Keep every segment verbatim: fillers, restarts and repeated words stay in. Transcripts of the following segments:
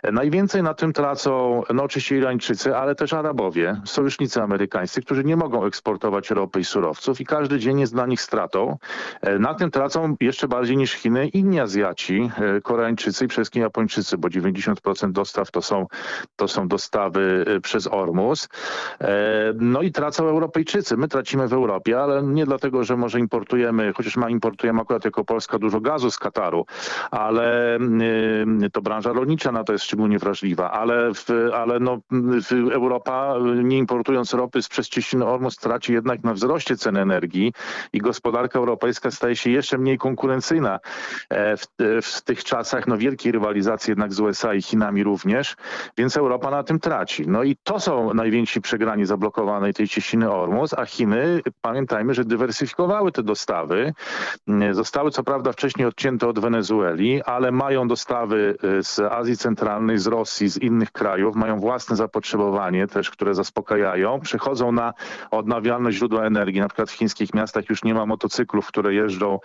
Najwięcej na tym tracą no oczywiście Irańczycy, ale też Arabowie, sojusznicy amerykańscy, którzy nie mogą eksportować ropy i surowców i każdy dzień jest dla nich stratą. Na tym tracą jeszcze bardziej niż Chiny inni Azjaci, Koreańczycy i przede wszystkim Japończycy, bo dziewięćdziesiąt procent dostaw to są, to są dostawy przez Ormus. No i tracą Europejczycy. My tracimy w Europie, ale nie dlatego, że może importujemy, chociaż ma importujemy akurat jako Polska dużo gazu z Kataru, ale to branża rolnicza na to jest szczególnie wrażliwa, ale, w, ale no, w Europa nie importując ropy przez cieśniny Ormus traci jednak na wzroście cen energii i gospodarka europejska staje się jeszcze mniej konkurencyjna w, w tych czasach no, wielkiej rywalizacji jednak z U S A i Chinami również, więc Europa na tym traci. No i to są najwięksi przegrani zablokowanej tej cieśniny Ormus, a Chiny, pamiętajmy, że dywersyfikowały te dostawy. Zostały co prawda wcześniej odcięte od Wenezueli, ale mają dostawy z Azji Centralnej, z Rosji, z innych krajów, mają własne zapotrzebowanie też, które zaspokajają. Przechodzą na odnawialne źródła energii. Na przykład w chińskich miastach już nie ma motocyklów, które jeżdżą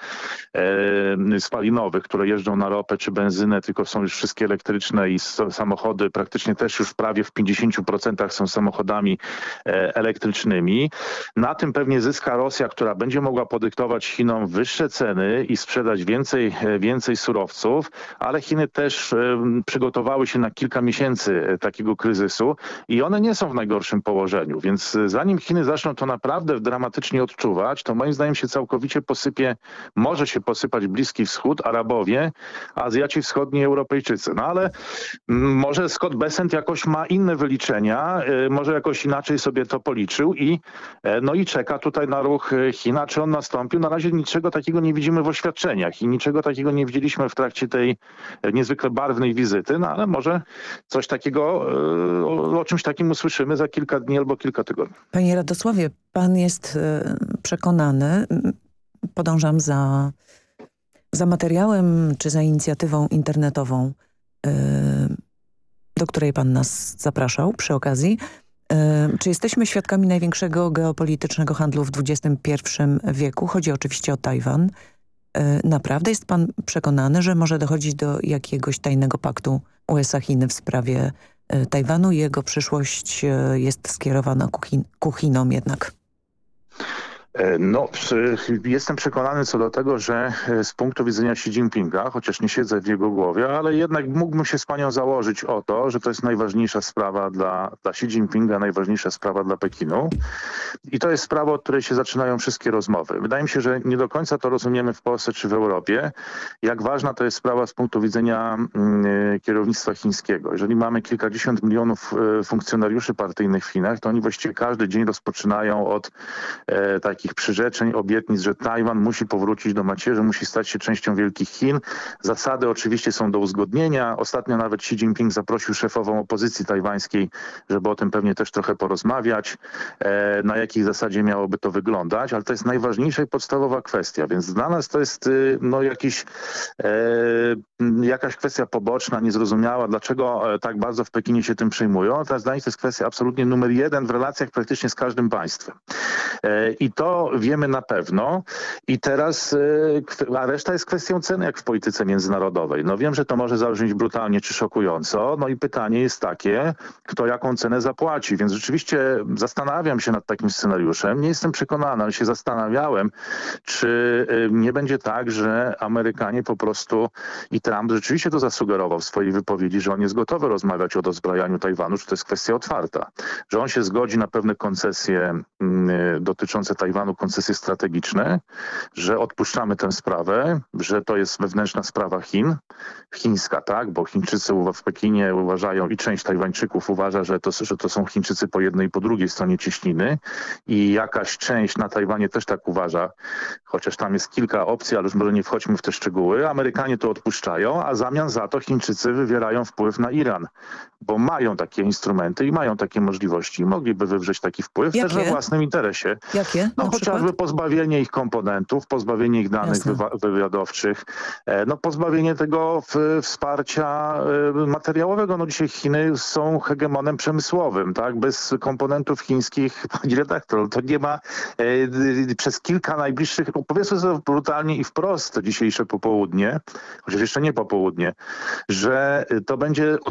e, spalinowych, które jeżdżą na ropę czy benzynę, tylko są już wszystkie elektryczne i samochody praktycznie też już prawie w pięćdziesięciu procentach są samochodami e, elektrycznymi. Na tym pewnie zyska Rosja, która będzie mogła podyktować Chinom wyższe ceny i sprzedać więcej, więcej surowców, ale Chiny też e, przygotowały się na kilka miesięcy e, takiego kryzysu i one nie są w najgorszym położeniu, więc zanim Chiny zaczną to naprawdę dramatycznie odczuwać, to moim zdaniem się całkowicie posypie, może się posypać Bliski Wschód, Arabowie, Azjaci Wschodni, Europejczycy. No ale może Scott Bessent jakoś ma inne wyliczenia, może jakoś inaczej sobie to policzył i no i czeka tutaj na ruch China, czy on nastąpił. Na razie niczego takiego nie widzimy w oświadczeniach i niczego takiego nie widzieliśmy w trakcie tej niezwykle barwnej wizyty, no ale może coś takiego, o, o czymś takim usłyszymy za kilka dni albo kilka tygodni. Panie Radosławie, pan jest przekonany, podążam za, za materiałem czy za inicjatywą internetową, do której pan nas zapraszał przy okazji. Czy jesteśmy świadkami największego geopolitycznego handlu w dwudziestym pierwszym wieku? Chodzi oczywiście o Tajwan. Naprawdę jest pan przekonany, że może dochodzić do jakiegoś tajnego paktu U S A-Chiny w sprawie Tajwanu i jego przyszłość jest skierowana ku, Chin ku Chinom jednak? No, jestem przekonany co do tego, że z punktu widzenia Xi Jinpinga, chociaż nie siedzę w jego głowie, ale jednak mógłbym się z panią założyć o to, że to jest najważniejsza sprawa dla, dla Xi Jinpinga, najważniejsza sprawa dla Pekinu. I to jest sprawa, od której się zaczynają wszystkie rozmowy. Wydaje mi się, że nie do końca to rozumiemy w Polsce czy w Europie, jak ważna to jest sprawa z punktu widzenia y, kierownictwa chińskiego. Jeżeli mamy kilkadziesiąt milionów y, funkcjonariuszy partyjnych w Chinach, to oni właściwie każdy dzień rozpoczynają od y, takich takich przyrzeczeń, obietnic, że Tajwan musi powrócić do macierzy, musi stać się częścią Wielkich Chin. Zasady oczywiście są do uzgodnienia. Ostatnio nawet Xi Jinping zaprosił szefową opozycji tajwańskiej, żeby o tym pewnie też trochę porozmawiać, e, na jakiej zasadzie miałoby to wyglądać, ale to jest najważniejsza i podstawowa kwestia, więc dla nas to jest no, jakiś, e, jakaś kwestia poboczna, niezrozumiała, dlaczego tak bardzo w Pekinie się tym przejmują. Teraz dla nich to jest kwestia absolutnie numer jeden w relacjach praktycznie z każdym państwem. E, I to wiemy na pewno. I teraz, a reszta jest kwestią ceny, jak w polityce międzynarodowej. No wiem, że to może zabrzmieć brutalnie czy szokująco. No i pytanie jest takie, kto jaką cenę zapłaci. Więc rzeczywiście zastanawiam się nad takim scenariuszem. Nie jestem przekonany, ale się zastanawiałem, czy nie będzie tak, że Amerykanie po prostu i Trump rzeczywiście to zasugerował w swojej wypowiedzi, że on jest gotowy rozmawiać o dozbrajaniu Tajwanu, że to jest kwestia otwarta. Że on się zgodzi na pewne koncesje y, dotyczące Tajwanu, koncesje strategiczne, że odpuszczamy tę sprawę, że to jest wewnętrzna sprawa Chin, chińska, tak, bo Chińczycy w Pekinie uważają i część Tajwańczyków uważa, że to, że to są Chińczycy po jednej i po drugiej stronie cieśniny i jakaś część na Tajwanie też tak uważa, chociaż tam jest kilka opcji, ale już może nie wchodźmy w te szczegóły. Amerykanie to odpuszczają, a w zamian za to Chińczycy wywierają wpływ na Iran, bo mają takie instrumenty i mają takie możliwości i mogliby wywrzeć taki wpływ Jakie? też we własnym interesie. Jakie? No Na chociażby przykład? pozbawienie ich komponentów, pozbawienie ich danych wywa- wywiadowczych, no pozbawienie tego w, wsparcia y, materiałowego. No dzisiaj Chiny są hegemonem przemysłowym, tak? Bez komponentów chińskich, pani redaktor, to nie ma y, y, przez kilka najbliższych, no powiedzmy sobie brutalnie i wprost dzisiejsze popołudnie, chociaż jeszcze nie popołudnie, że to będzie